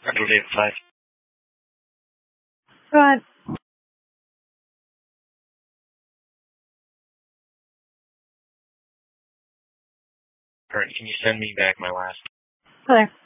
Central Date 5. Go ahead. Alright, can you send me back my last? Okay.